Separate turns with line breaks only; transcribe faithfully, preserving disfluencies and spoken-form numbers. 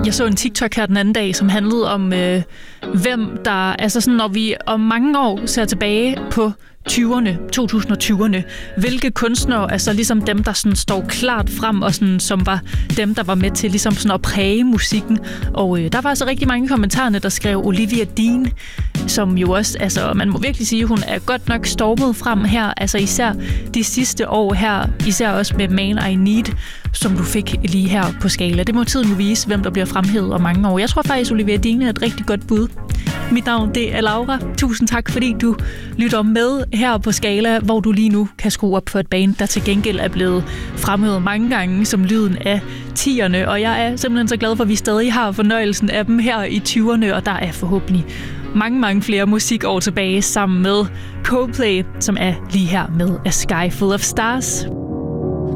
Jeg så en TikTok her den anden dag, som handlede om, øh, hvem der... Altså sådan, når vi om mange år ser tilbage på tyverne, to tusind og tyverne, hvilke kunstnere, altså ligesom dem, der sådan står klart frem, og sådan, som var dem, der var med til ligesom sådan at præge musikken. Og øh, der var altså rigtig mange i kommentarerne, der skrev Olivia Dean, som jo også, altså man må virkelig sige, hun er godt nok stormet frem her, altså især de sidste år her, især også med Man I Need, som du fik lige her på Skala. Det må tiden jo vise, hvem der bliver fremhævet om mange år. Jeg tror faktisk, Olivia Dean er et rigtig godt bud. Mit navn, det er Laura. Tusind tak, fordi du lytter med her på Skala, hvor du lige nu kan skrue op for et band, der til gengæld er blevet fremhævet mange gange som lyden af tierne. Og jeg er simpelthen så glad for, at vi stadig har fornøjelsen af dem her i tyverne, og der er forhåbentlig mange, mange flere musikår tilbage sammen med Coldplay, som er lige her med A Sky Full of Stars.